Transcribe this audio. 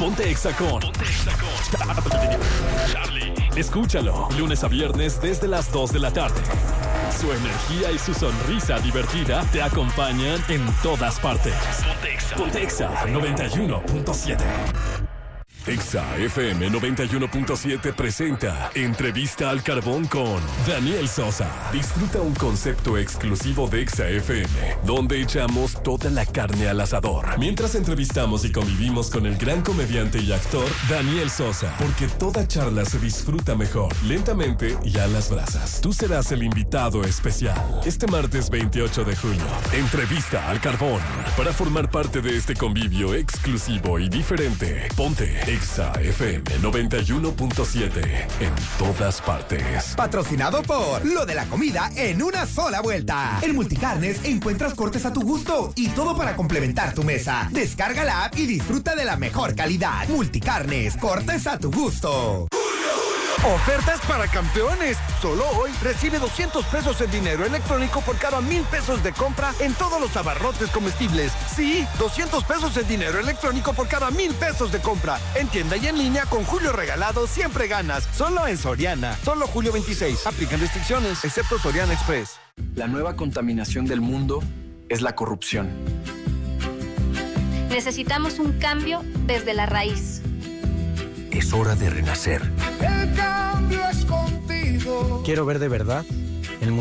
Ponte Exa con Charlie. Escúchalo, lunes a viernes desde las 2 de la tarde. Su energía y su sonrisa divertida te acompañan en todas partes. Ponte Exa 91.7. Exa FM 91.7 presenta Entrevista al Carbón con Daniel Sosa. Disfruta un concepto exclusivo de Exa FM, donde echamos toda la carne al asador, mientras entrevistamos y convivimos con el gran comediante y actor Daniel Sosa, porque toda charla se disfruta mejor, lentamente y a las brasas. Tú serás el invitado especial. Este martes 28 de julio, Entrevista al Carbón. Para formar parte de este convivio exclusivo y diferente, ponte Exa FM 91.7 en todas partes. Patrocinado por Lo de la Comida en una sola vuelta. En Multicarnes encuentras cortes a tu gusto y todo para complementar tu mesa. Descarga la app y disfruta de la mejor calidad. Multicarnes, cortes a tu gusto. Ofertas para campeones. Solo hoy recibe 200 pesos en dinero electrónico por cada 1,000 pesos de compra en todos los abarrotes comestibles. Sí, 200 pesos en dinero electrónico por cada 1,000 pesos de compra. En tienda y en línea con Julio Regalado siempre ganas. Solo en Soriana. Solo julio 26. Aplican restricciones, excepto Soriana Express. La nueva contaminación del mundo es la corrupción. Necesitamos un cambio desde la raíz. Es hora de renacer. El cambio es contigo. Quiero ver de verdad